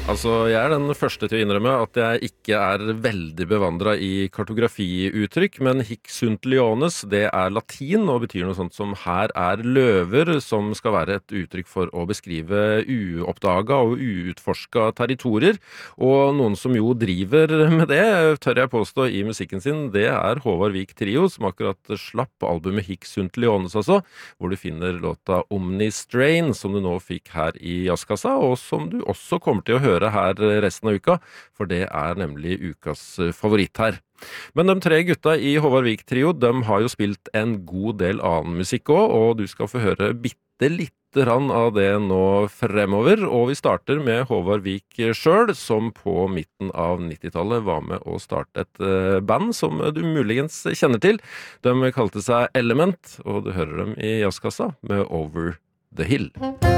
Altså, jeg den første til å innrømme at jeg ikke veldig bevandret i kartografiuttrykk, men hic sunt leones, det latin og betyr noe sånt som her løver, som skal være et uttrykk for å beskrive uoppdaget og uutforsket territorier. Og noen som jo driver med det, tør jeg påstå i musikken sin, det Håvard Vik Trio, som akkurat slapp albumet Hic sunt leones altså, hvor du finner låta Omni Strain, som du nå fikk her i Jazzkassa, og som du også kommer til å høre her resten av uka, for det nemlig ukas favoritt her. Men de tre gutta i Håvard Vik Trio, de har jo spilt en god del annen musikk også, og du skal få høre bitte litt av det nå fremover, og vi starter med Håvard Vik selv, som på midten av 90-tallet var med å starte et band som du muligens kjenner til. De kalte seg Element, og du hører dem i Jazzkassa med Over the Hill.